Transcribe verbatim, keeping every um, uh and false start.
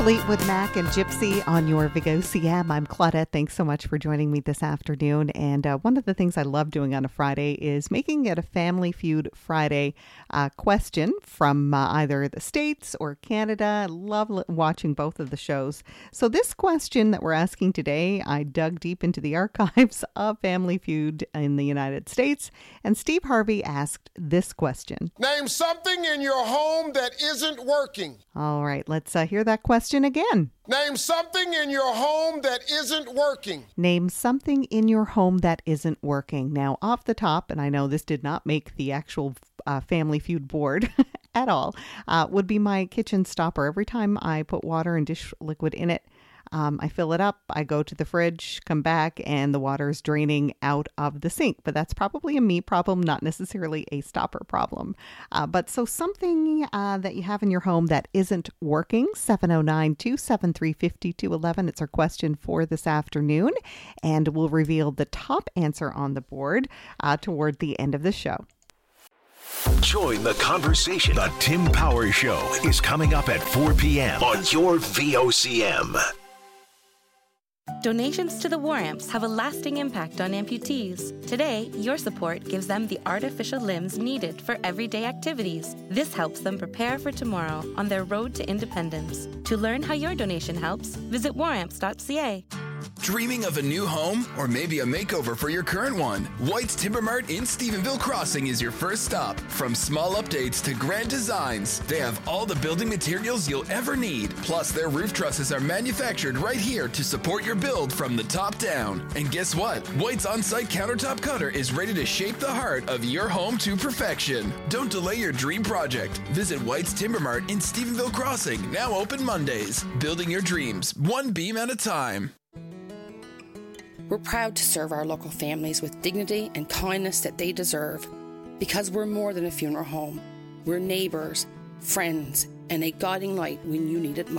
Fleetwood Mac and Gypsy on your Big O C M. I'm Claudette. Thanks so much for joining me this afternoon. And uh, one of the things I love doing on a Friday is making it a Family Feud Friday uh, question from uh, either the States or Canada. I love l- watching both of the shows. So this question that we're asking today, I dug deep into the archives of Family Feud in the United States, and Steve Harvey asked this question. Name something in your home that isn't working. All right, let's uh, hear that question again. Name something in your home that isn't working. Name something in your home that isn't working. Now, off the top, and I know this did not make the actual uh, Family Feud board at all, uh, would be my kitchen stopper. Every time I put water and dish liquid in it, Um, I fill it up, I go to the fridge, come back, and the water is draining out of the sink. But that's probably a me problem, not necessarily a stopper problem. Uh, but so something uh, that you have in your home that isn't working, seven oh nine, two seven three, five two one one. It's our question for this afternoon. And we'll reveal the top answer on the board uh, toward the end of the show. Join the conversation. The Tim Power Show is coming up at four p.m. on your V O C M. Donations to the War Amps have a lasting impact on amputees. Today, your support gives them the artificial limbs needed for everyday activities. This helps them prepare for tomorrow on their road to independence. To learn how your donation helps, visit war amps dot c a. Dreaming of a new home or maybe a makeover for your current one? White's Timber Mart in Stephenville Crossing is your first stop. From small updates to grand designs, they have all the building materials you'll ever need. Plus, their roof trusses are manufactured right here to support your build from the top down. And guess what? White's on-site countertop cutter is ready to shape the heart of your home to perfection. Don't delay your dream project. Visit White's Timber Mart in Stephenville Crossing, now open Mondays. Building your dreams, one beam at a time. We're proud to serve our local families with dignity and kindness that they deserve. Because we're more than a funeral home. We're neighbours, friends, and a guiding light when you need it most.